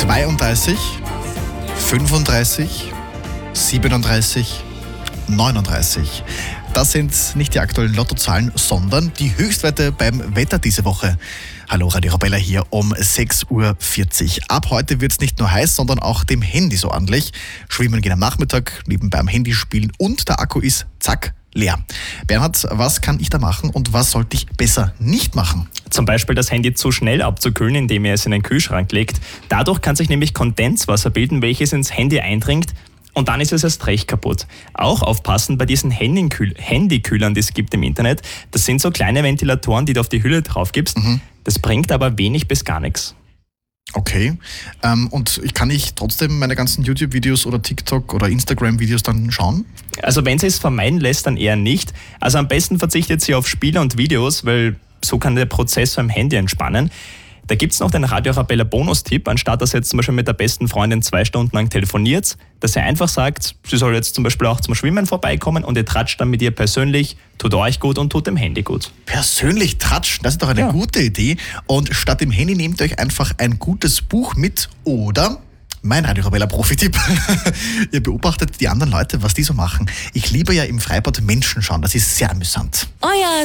32, 35, 37, 39. Das sind nicht die aktuellen Lottozahlen, sondern die Höchstwerte beim Wetter diese Woche. Hallo, Radio Arabella hier um 6.40 Uhr. Ab heute wird es nicht nur heiß, sondern auch dem Handy so ordentlich. Schwimmen gehen am Nachmittag, nebenbei am Handy spielen und der Akku ist, zack, leer. Bernhard, was kann ich da machen und was sollte ich besser nicht machen? Zum Beispiel das Handy zu schnell abzukühlen, indem ihr es in den Kühlschrank legt. Dadurch kann sich nämlich Kondenswasser bilden, welches ins Handy eindringt. Und dann ist es erst recht kaputt. Auch aufpassen bei diesen Handykühlern, die es gibt im Internet. Das sind so kleine Ventilatoren, die du auf die Hülle drauf gibst. Das bringt aber wenig bis gar nichts. Okay. Und kann ich trotzdem meine ganzen YouTube-Videos oder TikTok- oder Instagram-Videos dann schauen? Also wenn sie es vermeiden lässt, dann eher nicht. Also am besten verzichtet sie auf Spiele und Videos, weil so kann der Prozessor im Handy entspannen. Da gibt es noch den Radio Arabella Bonustipp, anstatt dass ihr jetzt zum Beispiel mit der besten Freundin 2 Stunden lang telefoniert, dass ihr einfach sagt, sie soll jetzt zum Beispiel auch zum Schwimmen vorbeikommen und ihr tratscht dann mit ihr persönlich, tut euch gut und tut dem Handy gut. Persönlich tratschen, das ist doch eine gute Idee. Und statt dem Handy nehmt euch einfach ein gutes Buch mit oder mein Radio Arabella Profi-Tipp. Ihr beobachtet die anderen Leute, was die so machen. Ich liebe ja im Freibad Menschen schauen, das ist sehr amüsant. Euer